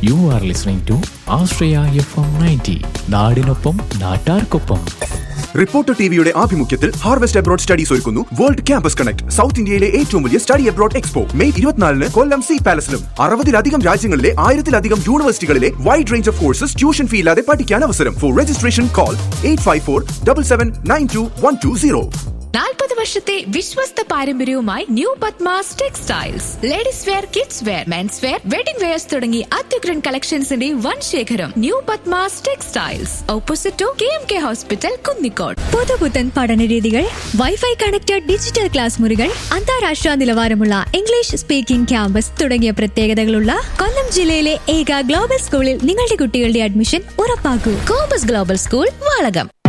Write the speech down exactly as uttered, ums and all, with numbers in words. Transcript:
You are listening to Ashraya F M ninety. നാടിനൊപ്പം നാട്ടാർക്കൊപ്പം. Reporter ടിവിയുടെ ആഭിമുഖ്യത്തിൽ ഹാർവെസ്റ്റ് അബ്രോഡ് സ്റ്റഡീസ് ഒരുക്കുന്നു വേൾഡ് ക്യാമ്പസ് കണക്ട്, സൗത്ത് ഇന്ത്യയിലെ ഏറ്റവും വലിയ സ്റ്റഡി അബ്രോഡ് എക്സ്പോ. മെയ് ഇരുപത്തിനാലിന് കൊല്ലം സി പാലസിലും അറുപതിലധികം രാജ്യങ്ങളിലെ ആയിരത്തിലധികം യൂണിവേഴ്സിറ്റികളിലെ wide range of courses tuition fee ഇല്ലാതെ പഠിക്കാൻ അവസരം. Four registration call eight five four double seven nine to one two zero. നാൽപ്പത് വർഷത്തെ വിശ്വസ്ത പാരമ്പര്യവുമായി new Padmas textiles. Ladies wear, kids wear, men's wear, wedding wears തുടങ്ങി അത്യുഗ്രൻ കളക്ഷൻസിന്റെ വൻ ശേഖരം. New Padmas textiles, opposite to K M K hospital, Kunnicode. പുതുപുത്തൻ പഠനരീതികൾ, wifi connected digital class മുറികൾ, അന്താരാഷ്ട്ര നിലവാരമുള്ള ഇംഗ്ലീഷ് സ്പീക്കിംഗ് ക്യാമ്പസ് തുടങ്ങിയ പ്രത്യേകതകളുള്ള കൊല്ലം ജില്ലയിലെ ഏക ഗ്ലോബൽ സ്കൂളിൽ നിങ്ങളുടെ കുട്ടികളുടെ admission ഉറപ്പാക്കൂ. Compass global school, Valakom.